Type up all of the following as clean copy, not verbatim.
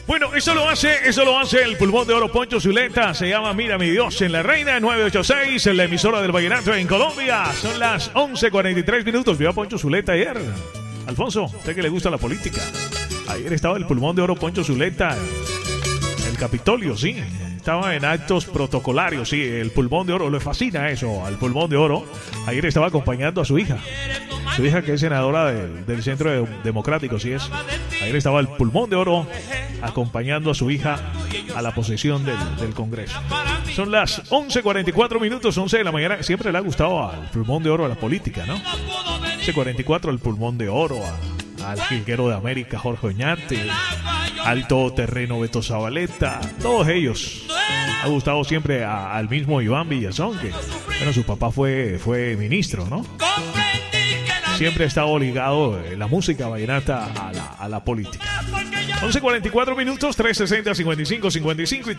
Bueno, eso lo hace el pulmón de oro Poncho Zuleta. Se llama Mira mi Dios en La Reina 986, en la emisora del Vallenato en Colombia. Son las 11:43 minutos. Vio a Poncho Zuleta ayer. Alfonso, usted que le gusta la política. Ayer estaba el pulmón de oro Poncho Zuleta en el Capitolio, sí. Estaba en actos protocolarios, sí. El pulmón de oro, le fascina eso al pulmón de oro. Ayer estaba acompañando a su hija. Su hija que es senadora del Centro Democrático, sí es. Ayer estaba el pulmón de oro acompañando a su hija a la posesión del Congreso. Son las 11:44 minutos, 11 de la mañana. Siempre le ha gustado al pulmón de oro a la política, ¿no? 11:44 el pulmón de oro al jilguero de América Jorge Oñate, al todoterreno Beto Zabaleta, todos ellos. Ha gustado siempre al mismo Iván Villazón, que bueno, su papá fue ministro, ¿no? Siempre ha estado ligado la música vallenata a la política. 11:44 minutos, 360-55-55 y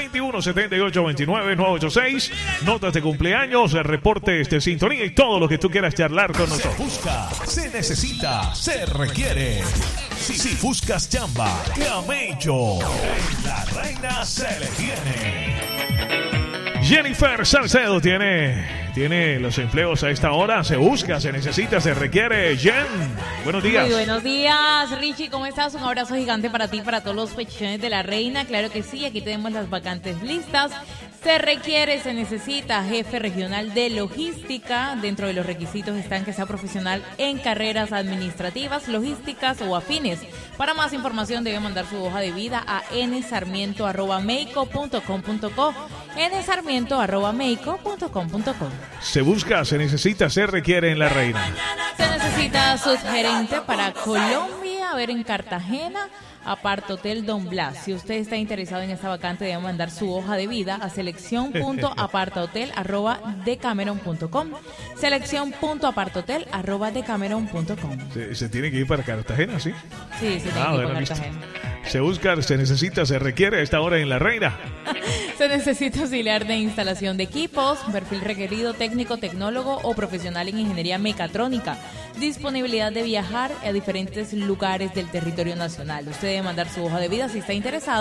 321-7829-986. Notas de cumpleaños, reportes de sintonía y todo lo que tú quieras charlar con nosotros. Se busca, se necesita, se requiere. Si buscas chamba, Camello. La Reina se le tiene. Jennifer Salcedo tiene los empleos a esta hora. Se busca, se necesita, se requiere. Jen, buenos días. Muy buenos días, Richie. ¿Cómo estás? Un abrazo gigante para ti, para todos los pechichones de La Reina. Claro que sí, aquí tenemos las vacantes listas. Se requiere, se necesita jefe regional de logística. Dentro de los requisitos están que sea profesional en carreras administrativas, logísticas o afines. Para más información debe mandar su hoja de vida a nsarmiento@meico.com.co, nsarmiento@meico.com.co. Se busca, se necesita, se requiere en La Reina. Se necesita subgerente para Colombia, a ver, en Cartagena, Aparta Hotel Don Blas. Si usted está interesado en esta vacante, debe mandar su hoja de vida a selección.apartahotel@decameron.com, selección.apartahotel@decameron.com. Se tiene que ir para Cartagena, ¿sí? Sí, se tiene que ir para Cartagena. Se busca, se necesita, se requiere a esta hora en La Reina. Se necesita auxiliar de instalación de equipos, perfil requerido técnico, tecnólogo o profesional en ingeniería mecatrónica. Disponibilidad de viajar a diferentes lugares del territorio nacional. Usted debe mandar su hoja de vida si está interesado